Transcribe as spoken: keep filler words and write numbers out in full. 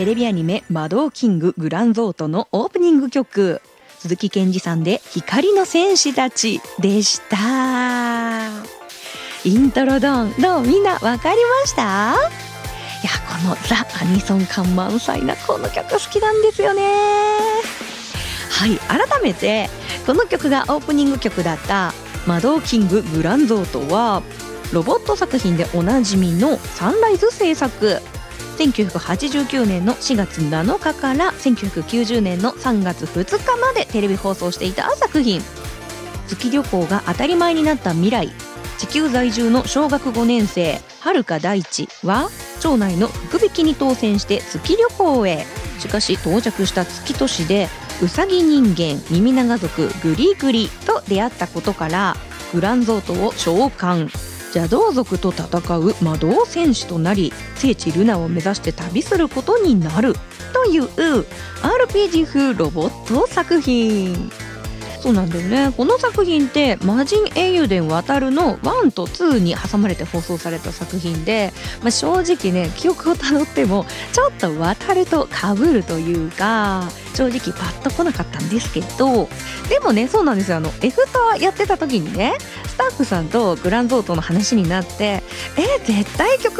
テレビアニメ魔導キンググランゾートのオープニング曲、鈴木健二さんで光の戦士たちでした。イントロドン、どうみんなわかりました？いや、このザ・アニソン感満載なこの曲好きなんですよね。はい、改めてこの曲がオープニング曲だった魔導キンググランゾートはロボット作品でおなじみのサンライズ制作、せんきゅうひゃくはちじゅうきゅうねんのしがつなのかからせんきゅうひゃくきゅうじゅうねんのさんがつふつかまでテレビ放送していた作品。月旅行が当たり前になった未来、地球在住の小学ごねん生遥か大地は町内の福引きに当選して月旅行へ。しかし到着した月都市でウサギ人間耳長族グリグリと出会ったことからグランゾートを召喚、邪道族と戦う魔導戦士となり聖地ルナを目指して旅することになるという アールピージー 風ロボット作品。そうなんだよね。この作品って魔人英雄伝渡るのワンとツーに挟まれて放送された作品で、まあ、正直ね記憶をたどってもちょっと渡ると被るというか正直パッと来なかったんですけど、でもねそうなんですよ。あの F タやってた時にねスタッフさんとグランゾートの話になってえ絶対曲